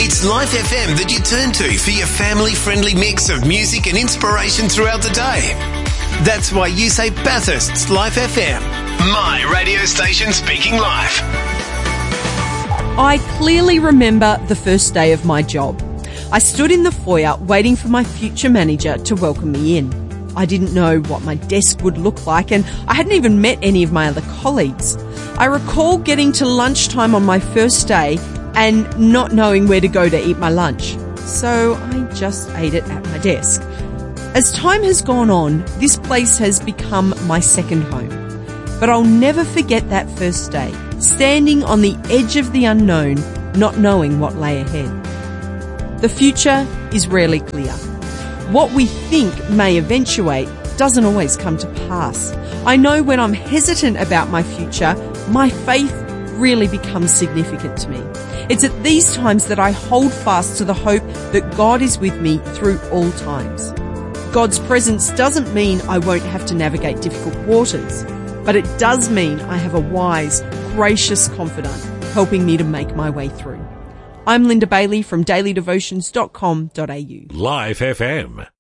It's Life FM that you turn to for your family-friendly mix of music and inspiration throughout the day. That's why you say Bathurst's Life FM. My radio station speaking life. I clearly remember the first day of my job. I stood in the foyer waiting for my future manager to welcome me in. I didn't know what my desk would look like, and I hadn't even met any of my other colleagues. I recall getting to lunchtime on my first day and not knowing where to go to eat my lunch. So I just ate it at my desk. As time has gone on, this place has become my second home. But I'll never forget that first day, standing on the edge of the unknown, not knowing what lay ahead. The future is rarely clear. What we think may eventuate doesn't always come to pass. I know when I'm hesitant about my future, my faith really becomes significant to me. It's at these times that I hold fast to the hope that God is with me through all times. God's presence doesn't mean I won't have to navigate difficult waters, but it does mean I have a wise, gracious confidant helping me to make my way through. I'm Linda Bailey from dailydevotions.com.au. Life FM.